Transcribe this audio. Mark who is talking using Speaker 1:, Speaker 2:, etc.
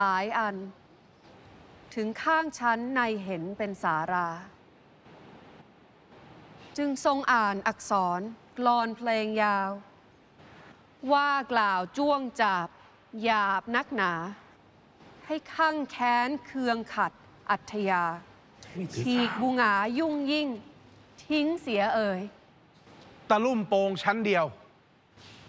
Speaker 1: หลายอันถึงข้างฉันในเห็นเป็นสาราจึงทรงอ่านอักษรกลอนเพลงยาวว่ากล่าวจ้วงจาบหยาบนักหนาให้ข้างแค้นเคืองขัดอัธยาฉีกบุหงายุ่งยิ่งทิ้งเสียเอ่ย
Speaker 2: ตะลุ่มโปงชั้นเดียว